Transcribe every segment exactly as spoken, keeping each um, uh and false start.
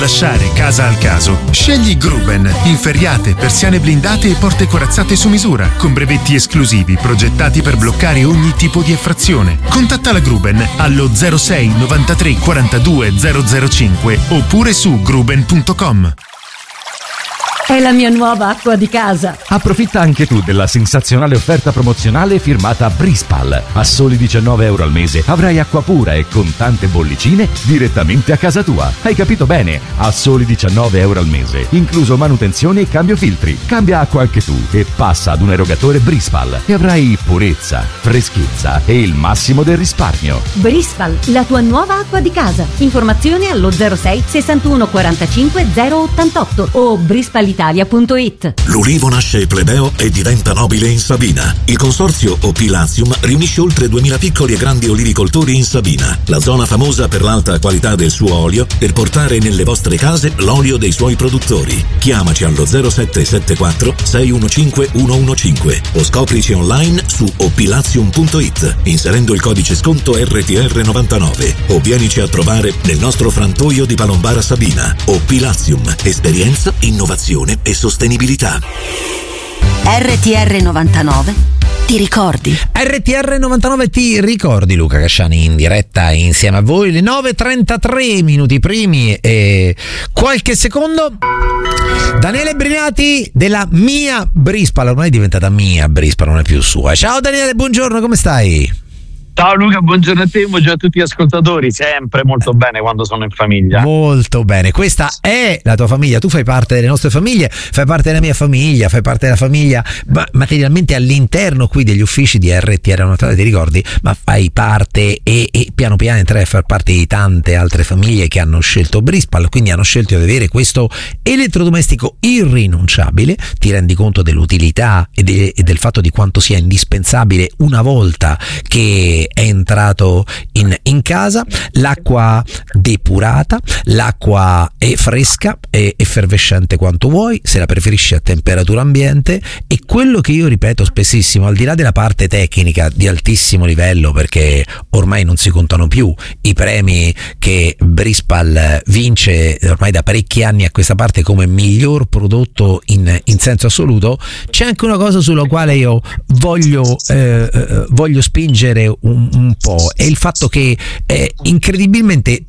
lasciare casa al caso, scegli Gruben. Inferriate, persiane blindate e porte corazzate su misura, con brevetti esclusivi progettati per bloccare ogni tipo di effrazione. Contatta la Gruben allo zero sei novantatré quarantadue zero zero cinque oppure su gruben punto com. È la mia nuova acqua di casa. Approfitta anche tu della sensazionale offerta promozionale firmata Brispal. A soli diciannove euro al mese avrai acqua pura e con tante bollicine direttamente a casa tua. Hai capito bene? A soli diciannove euro al mese, incluso manutenzione e cambio filtri. Cambia acqua anche tu e passa ad un erogatore Brispal e avrai purezza, freschezza e il massimo del risparmio. Brispal, la tua nuova acqua di casa. Informazioni allo zero sei sessantuno quarantacinque zero ottantotto o brispal italia punto it. L'ulivo nasce plebeo e diventa nobile in Sabina. Il consorzio O P Latium riunisce oltre duemila piccoli e grandi olivicoltori in Sabina, la zona famosa per l'alta qualità del suo olio, per portare nelle vostre case l'olio dei suoi produttori. Chiamaci allo zero sette sette quattro sei uno cinque uno uno cinque o scoprici online su o p latium punto it inserendo il codice sconto R T R novantanove o vienici a trovare nel nostro frantoio di Palombara Sabina. O P Latium, esperienza, innovazione e sostenibilità. R T R novantanove ti ricordi? R T R novantanove ti ricordi, Luca Casciani in diretta insieme a voi, le nove e trentatré minuti primi e qualche secondo. Daniele Brinati della Mia Brispal, ormai è diventata Mia Brispal, non è più sua. Ciao Daniele, buongiorno, come stai? Ciao Luca, buongiorno a te, buongiorno a tutti gli ascoltatori, sempre molto bene quando sono in famiglia. Molto bene, questa è la tua famiglia, tu fai parte delle nostre famiglie, fai parte della mia famiglia, fai parte della famiglia ma, materialmente all'interno qui degli uffici di R T R novantanove, ti ricordi? Ma fai parte e, e piano piano entrerai a far parte di tante altre famiglie che hanno scelto Brispal, quindi hanno scelto di avere questo elettrodomestico irrinunciabile, ti rendi conto dell'utilità e, de, e del fatto di quanto sia indispensabile una volta che è entrato in, in casa, l'acqua depurata, l'acqua è fresca, è effervescente quanto vuoi, se la preferisci a temperatura ambiente, e quello che io ripeto spessissimo, al di là della parte tecnica di altissimo livello, perché ormai non si contano più i premi che Brispal vince ormai da parecchi anni a questa parte come miglior prodotto in, in senso assoluto, c'è anche una cosa sulla quale io voglio, eh, voglio spingere un un po', è il fatto che eh, incredibilmente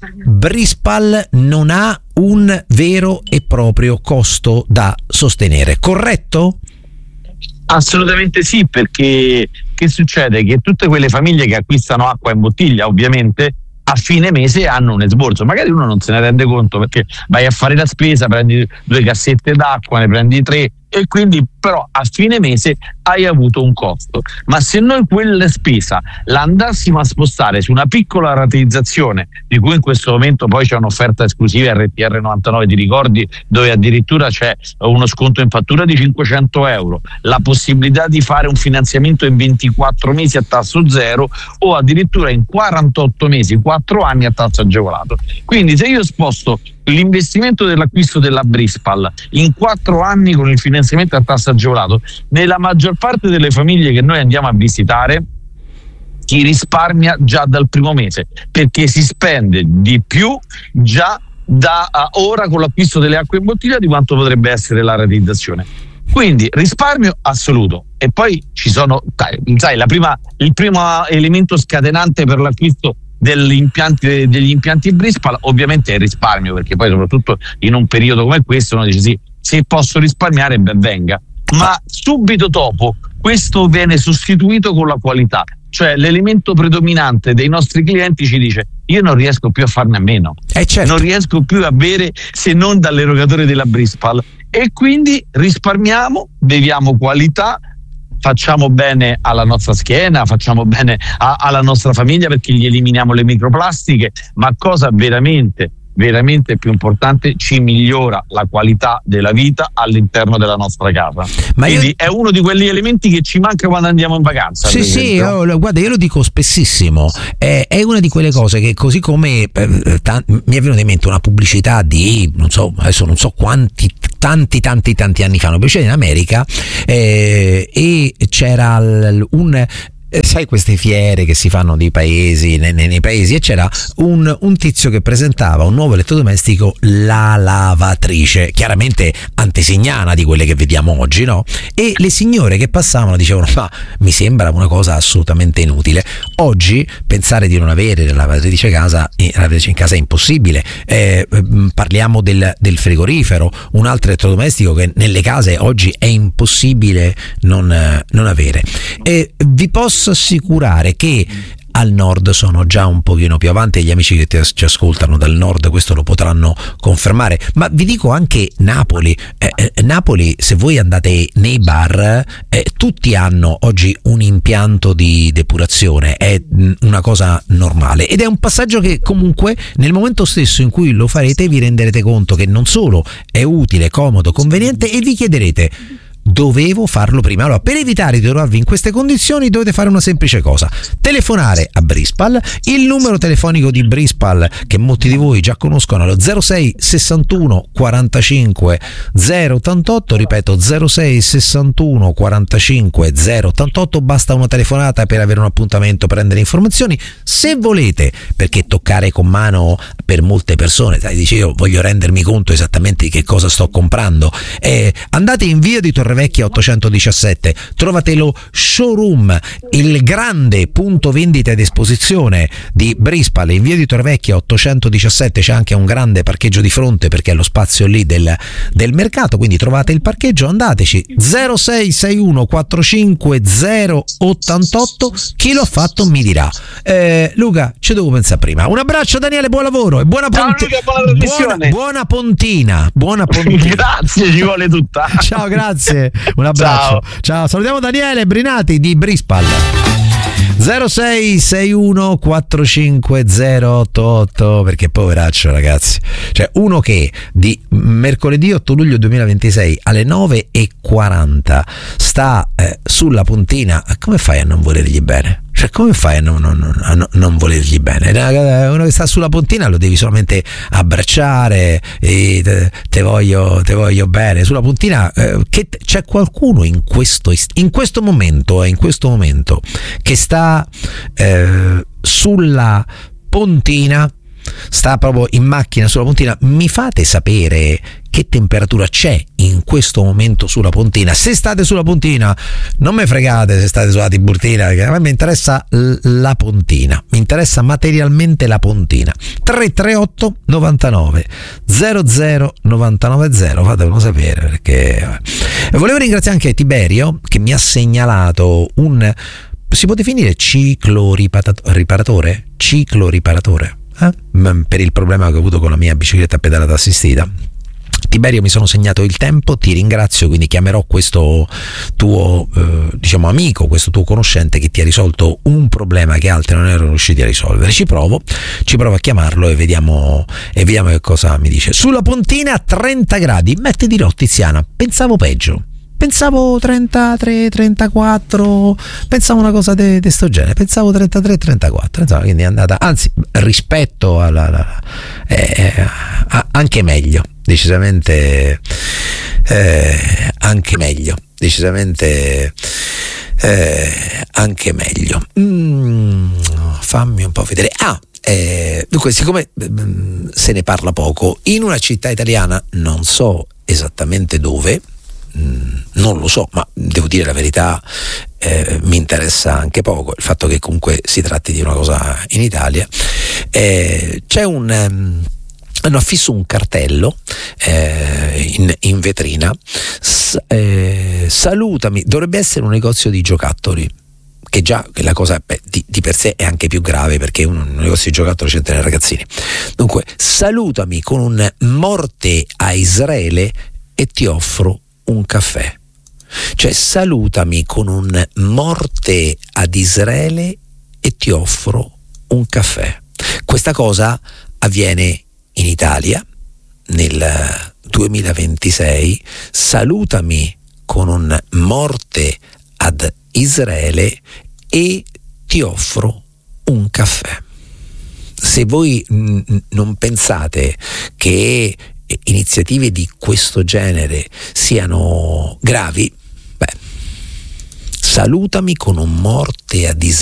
Brispal non ha un vero e proprio costo da sostenere, corretto? Assolutamente sì, perché che succede? Che tutte quelle famiglie che acquistano acqua in bottiglia ovviamente a fine mese hanno un esborso, magari uno non se ne rende conto perché vai a fare la spesa, prendi due cassette d'acqua, ne prendi tre e quindi però a fine mese hai avuto un costo. Ma se noi quella spesa la andassimo a spostare su una piccola rateizzazione, di cui in questo momento poi c'è un'offerta esclusiva R T R novantanove, ti ricordi, dove addirittura c'è uno sconto in fattura di cinquecento euro, la possibilità di fare un finanziamento in ventiquattro mesi a tasso zero o addirittura in quarantotto mesi, quattro anni a tasso agevolato. Quindi se io sposto l'investimento dell'acquisto della Brispal in quattro anni con il finanziamento a tasso agevolato, nella maggior parte delle famiglie che noi andiamo a visitare chi risparmia già dal primo mese, perché si spende di più già da uh, ora con l'acquisto delle acque in bottiglia di quanto potrebbe essere la rateizzazione. Quindi risparmio assoluto. E poi ci sono, sai, la prima, il primo elemento scatenante per l'acquisto degli impianti, degli impianti Brispal ovviamente è il risparmio, perché poi soprattutto in un periodo come questo uno dice sì, se posso risparmiare ben venga, ma subito dopo questo viene sostituito con la qualità, cioè l'elemento predominante dei nostri clienti ci dice io non riesco più a farne a meno, eh certo. non riesco più a bere se non dall'erogatore della Brispal, e quindi risparmiamo, beviamo qualità, facciamo bene alla nostra schiena, facciamo bene a, alla nostra famiglia perché gli eliminiamo le microplastiche, ma cosa veramente veramente più importante, ci migliora la qualità della vita all'interno della nostra casa. Ma quindi io... è uno di quegli elementi che ci manca quando andiamo in vacanza. Sì, sì, io, guarda, io lo dico spessissimo, è, è una di quelle cose che così come eh, ta- mi è venuta in mente una pubblicità di, non so, adesso non so quanti, tanti, tanti, tanti anni fa, una pubblicità in America eh, e c'era l- un eh, sai queste fiere che si fanno nei paesi, nei, nei paesi, e c'era un, un tizio che presentava un nuovo elettrodomestico, la lavatrice, chiaramente antesignana di quelle che vediamo oggi, no? E le signore che passavano dicevano: ma mi sembra una cosa assolutamente inutile. Oggi pensare di non avere la lavatrice, casa, la lavatrice in casa è impossibile. Eh, parliamo del, del frigorifero, un altro elettrodomestico che nelle case oggi è impossibile non, non avere. E vi posso assicurare che al nord sono già un pochino più avanti, e gli amici che ti, ci ascoltano dal nord questo lo potranno confermare, ma vi dico anche Napoli. eh, eh, Napoli, se voi andate nei bar, eh, tutti hanno oggi un impianto di depurazione, è mh, una cosa normale, ed è un passaggio che comunque nel momento stesso in cui lo farete vi renderete conto che non solo è utile, comodo, conveniente, e vi chiederete: dovevo farlo prima? Allora, per evitare di trovarvi in queste condizioni dovete fare una semplice cosa: telefonare a Brispal. Il numero telefonico di Brispal, che molti di voi già conoscono, è lo zero sei sessantuno quarantacinque zero ottantotto, ripeto zero sei sessantuno quarantacinque zero ottantotto. Basta una telefonata per avere un appuntamento, prendere informazioni. Se volete, perché toccare con mano per molte persone, sai, dice io voglio rendermi conto esattamente di che cosa sto comprando, eh, andate in via di Torre Vecchia ottocentodiciassette, trovate lo showroom, il grande punto vendita ed esposizione di Brispal in via di Torrevecchia ottocentodiciassette. C'è anche un grande parcheggio di fronte perché è lo spazio lì del, del mercato, quindi trovate il parcheggio, andateci. Zero sei sei uno quarantacinque zero ottantotto. Chi l'ha fatto mi dirà. eh, Luca, ci devo pensare prima. Un abbraccio Daniele, buon lavoro e buona, ponti- Ciao, Luca, buona, buona, buona pontina buona pontina. Grazie, ci vuole tutta. Ciao, grazie. Un abbraccio. Ciao. Ciao, salutiamo Daniele Brinati di Brispal. zero sei sei uno quarantacinque zero ottantotto, perché poveraccio, ragazzi, cioè uno che di mercoledì otto luglio duemilaventisei alle nove e quaranta sta eh, sulla puntina, come fai a non volergli bene? Cioè, come fai a non, non, a non volergli bene? Uno che sta sulla puntina lo devi solamente abbracciare, e te, te, voglio, te voglio bene. Sulla puntina, eh, che t- c'è qualcuno in questo, in questo momento, eh, in questo momento, che sta eh, sulla pontina, sta proprio in macchina sulla pontina. Mi fate sapere che temperatura c'è in questo momento sulla pontina. Se state sulla pontina, non me fregate se state sulla Tiburtina, perché a me mi interessa l- la pontina, mi interessa materialmente la pontina. Tre tre otto novantanove zero zero novantanove zero, fatemelo sapere, perché volevo ringraziare anche Tiberio che mi ha segnalato un, si può definire ciclo riparatore? Ciclo riparatore eh? per il problema che ho avuto con la mia bicicletta pedalata assistita. Tiberio, mi sono segnato il tempo, ti ringrazio, quindi chiamerò questo tuo eh, diciamo amico, questo tuo conoscente che ti ha risolto un problema che altri non erano riusciti a risolvere. Ci provo, ci provo a chiamarlo e vediamo e vediamo che cosa mi dice. Sulla pontina trenta gradi, mette di no Tiziana, pensavo peggio. Pensavo trentatré trentaquattro, pensavo una cosa di sto genere, pensavo trentatré trentaquattro, insomma, quindi è andata, anzi, rispetto alla, alla eh, anche meglio, decisamente eh, anche meglio, decisamente eh, anche meglio. Mm, fammi un po' vedere. Ah, eh, dunque, siccome mm, se ne parla poco, in una città italiana, non so esattamente dove, non lo so, ma devo dire la verità, eh, mi interessa anche poco il fatto che comunque si tratti di una cosa in Italia. Eh, c'è un um, hanno affisso un cartello eh, in, in vetrina, S- eh, salutami, dovrebbe essere un negozio di giocattoli, che già che la cosa beh, di, di per sé è anche più grave, perché un, un negozio di giocattoli c'è nei ragazzini. Dunque, salutami con un morte a Israele e ti offro un caffè. Cioè, salutami con un morte ad Israele e ti offro un caffè. Questa cosa avviene in Italia nel duemilaventisei. Salutami con un morte ad Israele e ti offro un caffè. Se voi mh, non pensate che iniziative di questo genere siano gravi, beh, salutami con un morte a disagio